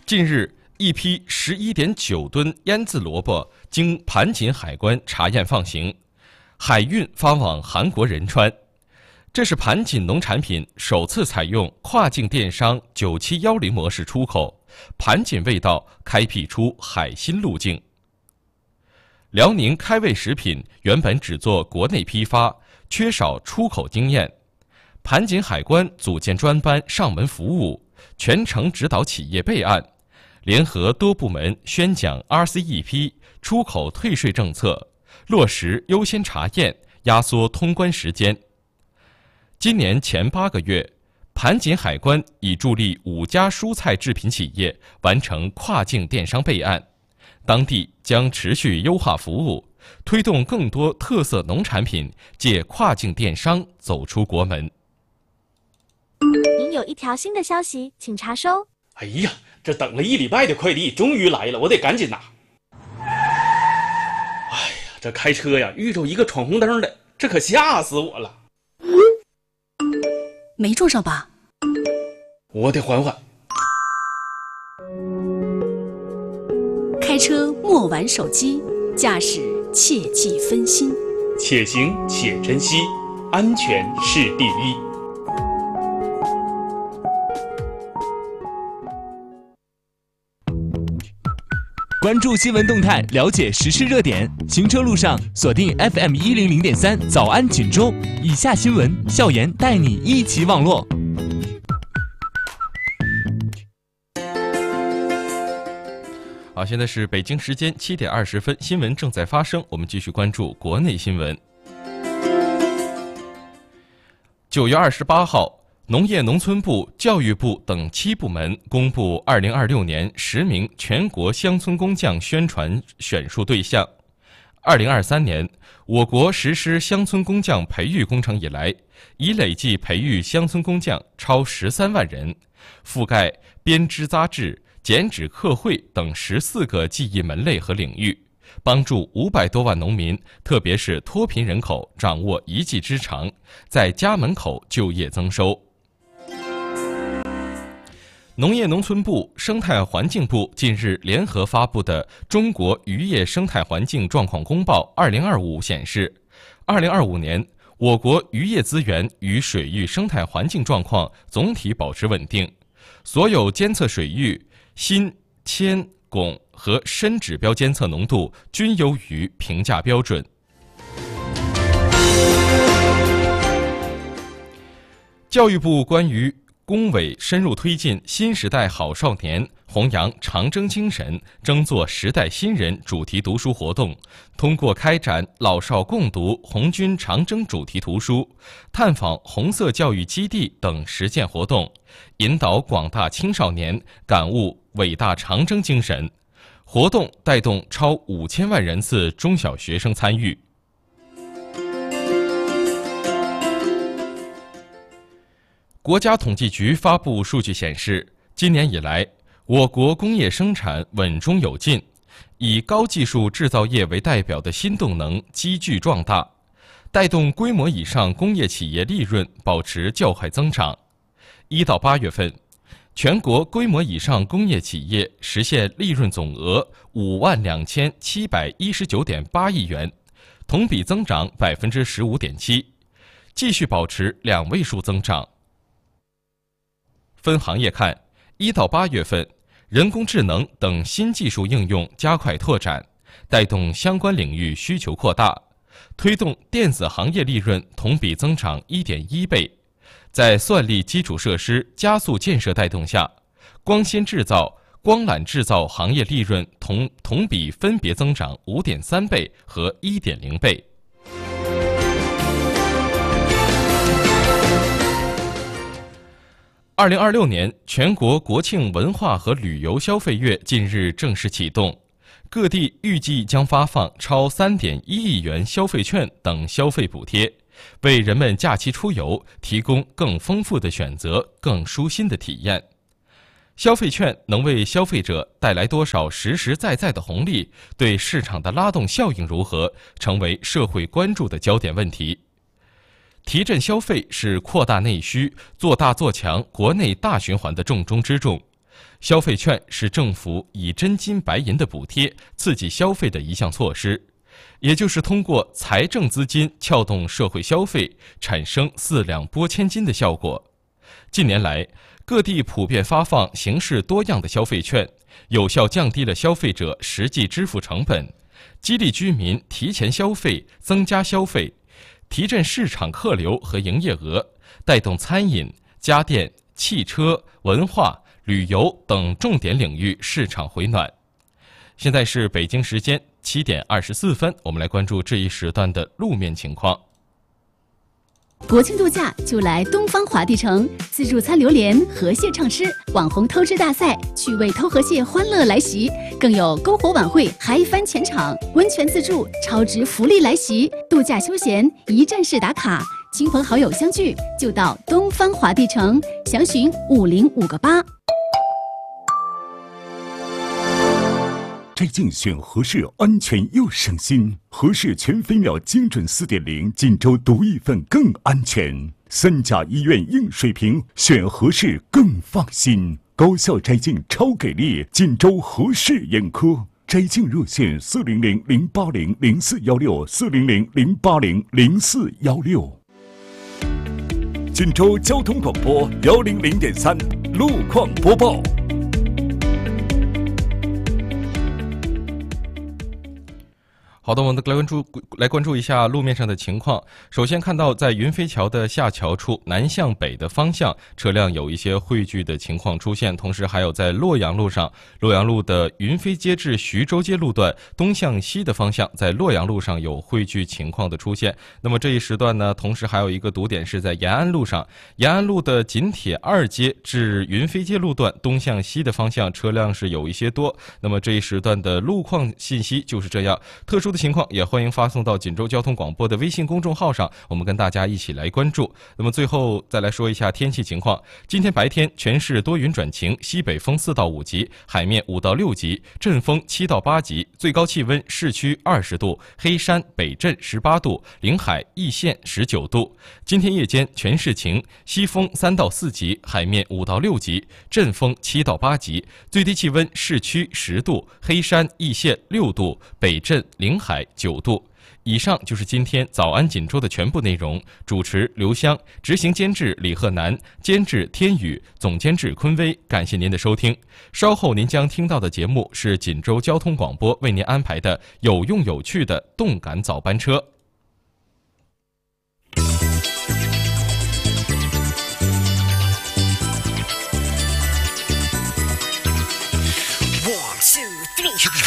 近日，一批11.9吨腌渍萝卜经盘锦海关查验放行，海运发往韩国仁川。这是盘锦农产品首次采用跨境电商9710模式出口，盘锦味道开辟出海新路径。辽宁开胃食品原本只做国内批发，缺少出口经验。盘锦海关组建专班上门服务，全程指导企业备案，联合多部门宣讲 RCEP 出口退税政策，落实优先查验，压缩通关时间。今年前8个月，盘锦海关已助力5家蔬菜制品企业完成跨境电商备案，当地将持续优化服务，推动更多特色农产品借跨境电商走出国门。 您有一条新的消息，请查收。 哎呀，这等了1礼拜的快递终于来了，我得赶紧拿。哎呀，这开车呀遇着一个闯红灯的，这可吓死我了。 没撞上吧？ 我得缓缓。 开车莫玩手机，驾驶切忌分心。 且行且珍惜，安全是第一。 关注新闻动态，了解时事热点。行车路上锁定 FM 100.3早安锦州。以下新闻，笑言带你一起网络。 好，现在是北京时间7点20分，新闻正在发生，我们继续关注国内新闻。9月28号。农业农村部、教育部等7部门公布2026年10名全国乡村工匠宣传选述对象。2023年，我国实施乡村工匠培育工程以来，已累计培育乡村工匠超13万人，覆盖编织扎制、剪纸刻绘等14个技艺门类和领域，帮助500多万农民，特别是脱贫人口掌握一技之长，在家门口就业增收。农业农村部、生态环境部近日联合发布的《中国渔业生态环境状况公报2025》显示，2025年我国渔业资源与水域生态环境状况总体保持稳定，所有监测水域锌、铅、汞和砷指标监测浓度均优于评价标准。教育部关于工委深入推进新时代好少年，弘扬长征精神，争做时代新人主题读书活动，通过开展老少共读红军长征主题图书、探访红色教育基地等实践活动，引导广大青少年感悟伟大长征精神。活动带动超5000万人次中小学生参与。国家统计局发布数据显示，今年以来，我国工业生产稳中有进，以高技术制造业为代表的新动能积聚壮大，带动规模以上工业企业利润保持较快增长。1到8月份，全国规模以上工业企业实现利润总额52719.8亿元，同比增长15.7%，继续保持2位数增长。分行业看，1到8月份，人工智能等新技术应用加快拓展，带动相关领域需求扩大，推动电子行业利润同比增长1.1倍。在算力基础设施加速建设带动下，光纤制造、光缆制造行业利润同比分别增长5.3倍和1.0倍。2026年全国国庆文化和旅游消费月近日正式启动，各地预计将发放超3.1亿元消费券等消费补贴，为人们假期出游提供更丰富的选择、更舒心的体验。消费券能为消费者带来多少实实在在的红利，对市场的拉动效应如何，成为社会关注的焦点问题。提振消费是扩大内需、做大做强国内大循环的重中之重。 消费券是政府以真金白银的补贴刺激消费的一项措施，也就是通过财政资金撬动社会消费，产生四两拨千斤的效果。近年来，各地普遍发放形式多样的消费券，有效降低了消费者实际支付成本，激励居民提前消费、增加消费，提振市场客流和营业额，带动餐饮、家电、汽车、文化、旅游等重点领域市场回暖。现在是北京时间7点24分，我们来关注这一时段的路面情况。 国庆度假就来东方华地城，自助餐榴莲、河蟹畅吃，网红偷吃大赛，趣味偷河蟹欢乐来袭，更有篝火晚会嗨翻全场，温泉自助超值福利来袭，度假休闲一站式打卡，亲朋好友相聚就到东方华地城，详询50588。 摘镜选合适，安全又省心。合适全飞秒精准4.0，锦州独一份更安全。3甲医院硬水平，选合适更放心。高效摘镜超给力，锦州合适眼科。摘镜热线400-080-0416，400-080-0416。锦州交通广播100.3路况播报。 好的，我们来关注一下路面上的情况。首先看到，在云飞桥的下桥处南向北的方向，车辆有一些汇聚的情况出现，同时还有在洛阳路上，洛阳路的云飞街至徐州街路段东向西的方向，在洛阳路上有汇聚情况的出现。那么这一时段呢，同时还有一个堵点是在延安路上，延安路的锦铁2街至云飞街路段东向西的方向，车辆是有一些多。那么这一时段的路况信息就是这样，特殊的情况也欢迎发送到锦州交通广播的微信公众号上，我们跟大家一起来关注。那么最后再来说一下天气情况，今天白天全市多云转晴，西北风4到5级，海面5到6级，阵风7到8级，最高气温市区20度，黑山、北镇18度，临海、易县19度。今天夜间全市晴，西风3到4级，海面5到6级，阵风7到8级，最低气温市区10度，黑山、易县6度，北镇、临海9度。以上就是今天早安锦州的全部内容。主持刘香，执行监制李鹤南，监制天宇，总监制坤威。感谢您的收听。稍后您将听到的节目是锦州交通广播为您安排的有用有趣的动感早班车。 1, 2, 3